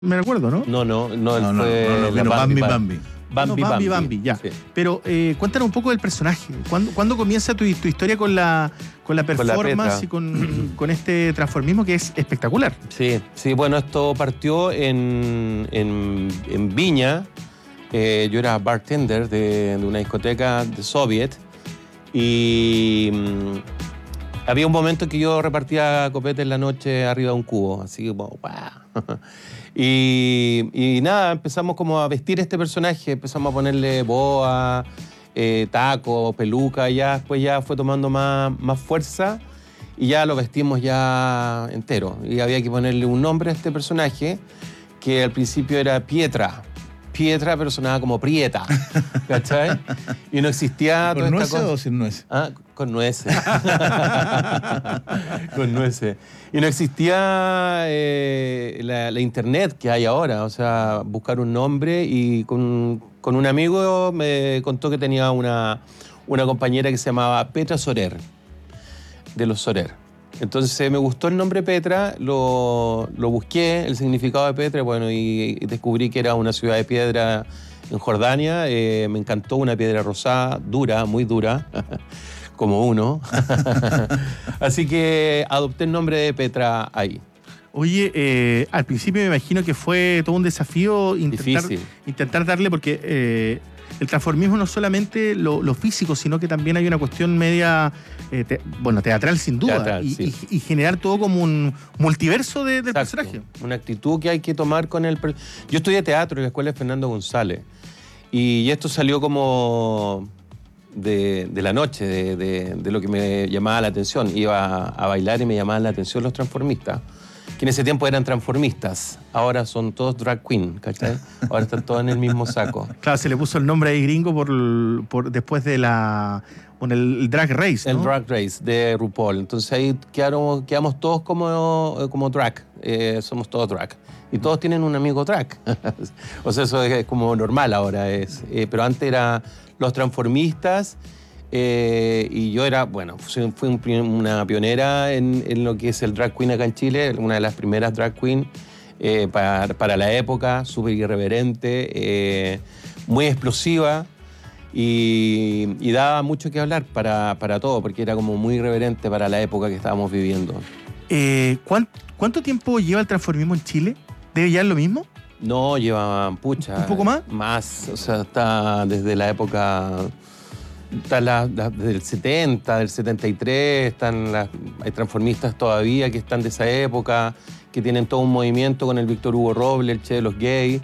me recuerdo, ¿no? No, él fue vino Bambi. Bambi, ya. Sí. Pero cuéntanos un poco del personaje. ¿Cuándo comienza tu historia con la performance y con este transformismo que es espectacular? Sí, bueno, esto partió en Viña. Yo era bartender de una discoteca de Soviet y había un momento que yo repartía copete en la noche arriba de un cubo, así como ¡guau! Y nada, empezamos como a vestir este personaje, empezamos a ponerle boa, taco, peluca, y ya después ya fue tomando más fuerza y ya lo vestimos ya entero. Y había que ponerle un nombre a este personaje que al principio era Pietra, pero sonaba como Prieta, ¿cachai? Y no existía ¿Con nueces o sin nueces? Con nueces. Con nueces. Y no existía la internet que hay ahora, o sea, buscar un nombre, y con un amigo me contó que tenía una compañera que se llamaba Petra Sorer, de los Sorer. Entonces me gustó el nombre Petra, lo busqué, el significado de Petra, bueno, y descubrí que era una ciudad de piedra en Jordania. Me encantó, una piedra rosada, dura, muy dura, como uno. Así que adopté el nombre de Petra ahí. Oye, al principio me imagino que fue todo un desafío intentar darle, porque el transformismo no es solamente lo físico, sino que también hay una cuestión media, teatral sin duda, Teatral, sí. y generar todo como un multiverso del personaje. Una actitud que hay que tomar con el... Yo estudié teatro en la escuela de Fernando González, y esto salió como de la noche, de lo que me llamaba la atención. Iba a bailar y me llamaban la atención los transformistas, que en ese tiempo eran transformistas, ahora son todos drag queen, ¿cachai? Ahora están todos en el mismo saco. Claro, se le puso el nombre ahí gringo por después de el Drag Race, ¿no? El Drag Race de RuPaul. Entonces ahí quedamos todos como drag, somos todos drag. Y todos tienen un amigo drag. O sea, eso es como normal ahora. Pero antes era los transformistas. Y yo era, fui una pionera en lo que es el drag queen acá en Chile, una de las primeras drag queen para la época, súper irreverente, muy explosiva, y daba mucho que hablar para todo, porque era como muy irreverente para la época que estábamos viviendo. ¿Cuánto tiempo lleva el transformismo en Chile? ¿Debe llevar lo mismo? No, lleva pucha. ¿Un poco más? Más, o sea, está desde la época... del 70, del 73, hay transformistas todavía que están de esa época, que tienen todo un movimiento con el Víctor Hugo Robles, el Che de los gays.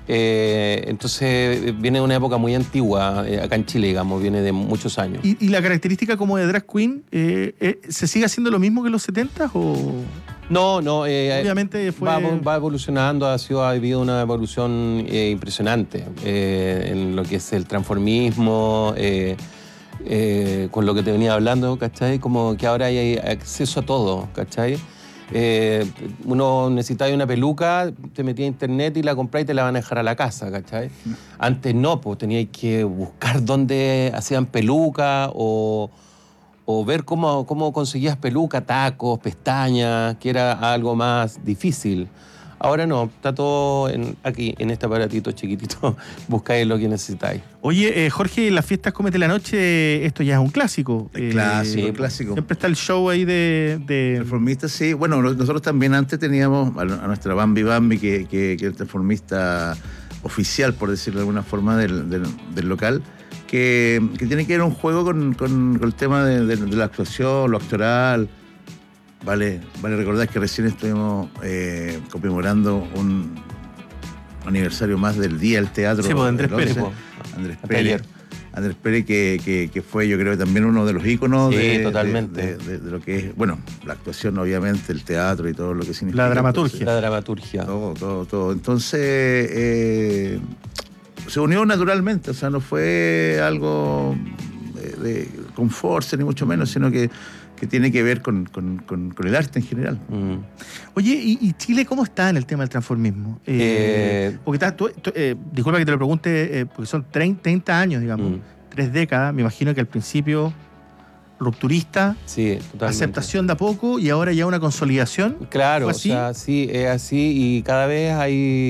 Entonces viene de una época muy antigua, acá en Chile, digamos, viene de muchos años. ¿Y la característica como de drag queen, se sigue haciendo lo mismo que en los 70 o...? No, obviamente va evolucionando, ha habido una evolución impresionante en lo que es el transformismo, con lo que te venía hablando, ¿cachai? Como que ahora hay acceso a todo, ¿cachai? Uno necesitaba una peluca, te metías a internet y la comprás y te la van a dejar a la casa, ¿cachai? Antes no, pues tenías que buscar dónde hacían peluca o ver cómo conseguías peluca, tacos, pestañas, que era algo más difícil. Ahora no, está todo aquí, en este aparatito chiquitito, buscáis lo que necesitáis. Oye, Jorge, en las fiestas Cómete la Noche, esto ya es un clásico. Clásico. Siempre está el show ahí de... Transformistas, sí. Bueno, nosotros también antes teníamos a nuestra Bambi, que es el transformista oficial, por decirlo de alguna forma, del local, que tiene que ver un juego con el tema de la actuación, lo actoral. Vale recordar que recién estuvimos conmemorando un aniversario más del Día del Teatro. Sí, pues Andrés Pérez. Andrés Pérez, que fue, yo creo, también uno de los íconos totalmente. De lo que es, la actuación, obviamente, el teatro y todo lo que significa. La dramaturgia. Entonces, la dramaturgia. Todo. Entonces, se unió naturalmente, o sea, no fue algo con fuerza, ni mucho menos, sino que tiene que ver con el arte en general. Oye, ¿y Chile cómo está en el tema del transformismo? Porque disculpa que te lo pregunte, porque son 30 años, digamos, 3 décadas. Me imagino que al principio rupturista, Sí, totalmente. aceptación de a poco y ahora ya una consolidación. Claro, ¿Fue o así? sea, sí, es así y cada vez hay